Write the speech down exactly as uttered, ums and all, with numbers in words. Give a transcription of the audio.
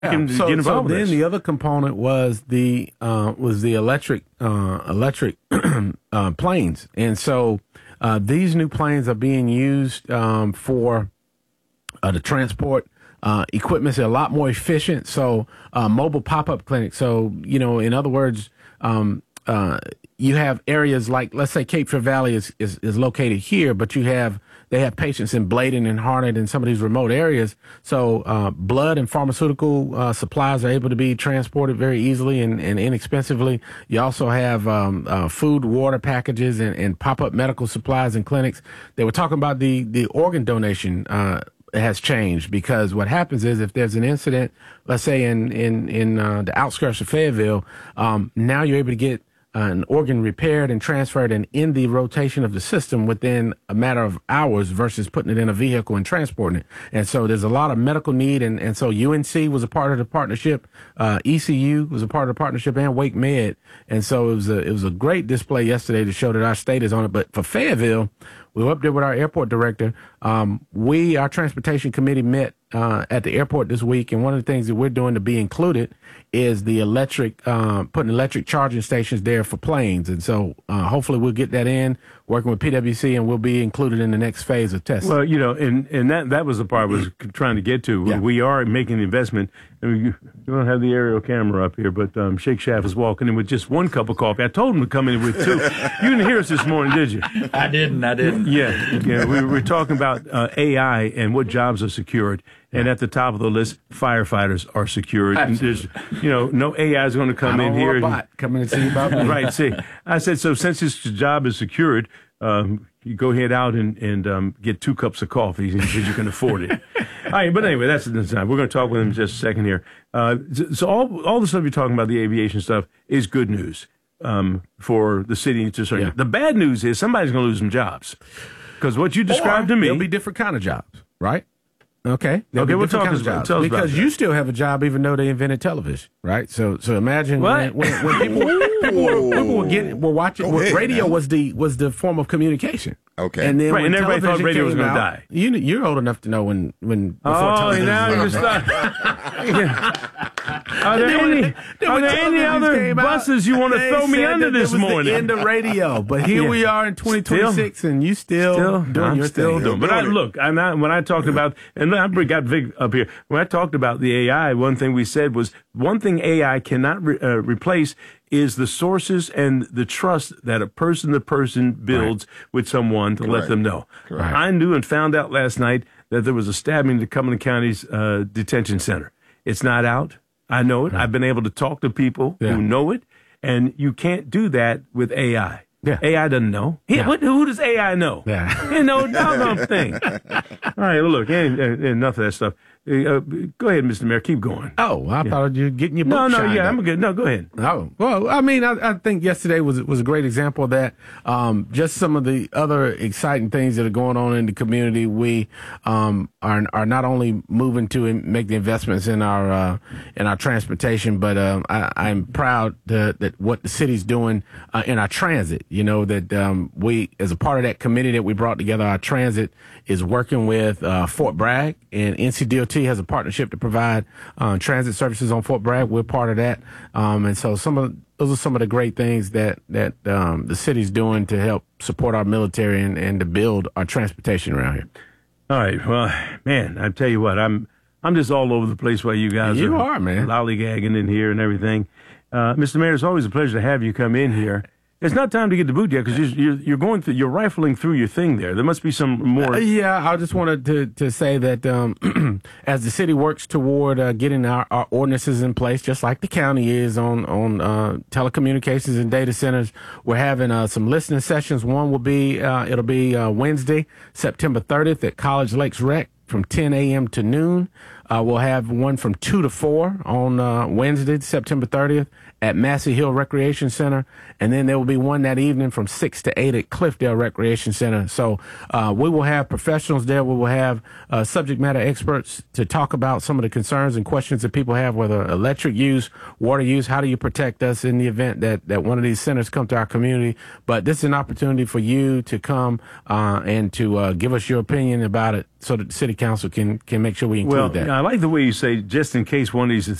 can so, get involved so with then this. the other component was the uh, was the electric uh, electric uh, planes, and so uh, these new planes are being used um, for uh, the transport. Uh, equipment's a lot more efficient. So uh, mobile pop-up clinics. So you know, in other words, um, uh, you have areas like, let's say, Cape Fear Valley is, is is located here, but you have they have patients in Bladen and Harnett and some of these remote areas. So uh, blood and pharmaceutical uh, supplies are able to be transported very easily and, and inexpensively. You also have um, uh, food, water packages, and, and pop-up medical supplies in clinics. They were talking about the the organ donation. Uh, has changed because what happens is if there's an incident, let's say in in in uh, the outskirts of Fayetteville, um, now you're able to get uh, an organ repaired and transferred and in the rotation of the system within a matter of hours versus putting it in a vehicle and transporting it. And so there's a lot of medical need, and, and so U N C was a part of the partnership, uh, E C U was a part of the partnership, and Wake Med. And so it was a it was a great display yesterday to show that our state is on it. But for Fayetteville, we were up there with our airport director. Um, we, our transportation committee, met uh, at the airport this week, and one of the things that we're doing to be included is the electric, uh, putting electric charging stations there for planes. And so uh, hopefully we'll get that in, working with P W C, and we'll be included in the next phase of testing. Well, you know, and, and that, that was the part I was trying to get to. Yeah. We are making the investment. I mean, you, you don't have the aerial camera up here, but um, Shake Shaft is walking in with just one cup of coffee. I told him to come in with two. You didn't hear us this morning, did you? I didn't. I didn't. Yeah, yeah. We were talking about uh, A I and what jobs are secured. And at the top of the list, firefighters are secured. And there's, you know, no A I is going to come I in don't here. want a bot coming and see about me. Right. See, I said, so since this job is secured, um, you go ahead out and, and um, get two cups of coffee because you can afford it. All right, but anyway, that's the time. We're going to talk with him in just a second here. Uh, so all all the stuff you're talking about, the aviation stuff, is good news um, for the city to certain. Yeah. The bad news is somebody's going to lose some jobs because what you described Or to me, there'll be different kind of jobs, right? Okay. There'll Okay, be we'll different talk kinds us of about- jobs. tell us about because that. you still have a job even though they invented television, right? So so imagine What? when, when, when people people were, people were getting were watching Go well, ahead, radio man. was the was the form of communication. Okay. And then Right, when and everybody thought television radio was came gonna out, die. You you're old enough to know when when before oh, television now was you're out. stuck. Yeah. Are there Then when- any, then are when there any television other came out, buses you want to they throw me said under that this that was morning? The end of radio, but here Yeah. we are in twenty twenty-six, Still- and you still, Still, doing I'm your still thing. doing. But I, Doing it. look, I'm not, when I talked about, and I got Vic up here. When I talked about the A I, one thing we said was one thing A I cannot re, uh, replace is the sources and the trust that a person to person builds with someone to let Correct. them know. Correct. I knew and found out last night that there was a stabbing at Cumberland County's uh, detention center. It's not out. I know it. I've been able to talk to people Yeah. who know it, and you can't do that with A I. Yeah. A I doesn't know. He- Yeah. what, who does A I know? Yeah. You know, doggone thing. All right, well, look, ain't, ain't enough of that stuff. Uh, go ahead, Mister Mayor, keep going. Oh, I thought you were getting your book No, no, shined yeah, up. I'm good. No, go ahead. Oh, well, I mean, I, I think yesterday was was a great example of that. Um, just some of the other exciting things that are going on in the community. We um, are are not only moving to make the investments in our uh, in our transportation, but um, I, I'm proud to, that what the city's doing uh, in our transit. You know that um, we, as a part of that committee that we brought together, our transit is working with uh, Fort Bragg, and N C D O T has a partnership to provide uh, transit services on Fort Bragg. We're part of that, um, and so some of those are some of the great things that that um, the city's doing to help support our military and, and to build our transportation around here. All right, well, man, I tell you what, I'm I'm just all over the place while you guys You are, are, man. lollygagging in here and everything. Uh, Mister Mayor, it's always a pleasure to have you come in here. It's not time to get the boot yet because you're, you're you're going through, you're rifling through your thing there. There must be some more. Uh, yeah, I just wanted to, to say that um, as the city works toward uh, getting our, our ordinances in place, just like the county is on on uh, telecommunications and data centers, we're having uh, some listening sessions. One will be uh, it'll be uh, Wednesday, September thirtieth at College Lakes Rec from ten a.m. to noon. Uh, we'll have one from two to four on uh, Wednesday, September thirtieth at Massey Hill Recreation Center. And then there will be one that evening from six to eight at Cliffdale Recreation Center. So uh, we will have professionals there. We will have uh, subject matter experts to talk about some of the concerns and questions that people have, whether electric use, water use, how do you protect us in the event that, that one of these centers come to our community. But this is an opportunity for you to come uh, and to uh, give us your opinion about it so that the city council can, can make sure we include Well, that. I I like the way you say, just in case one of these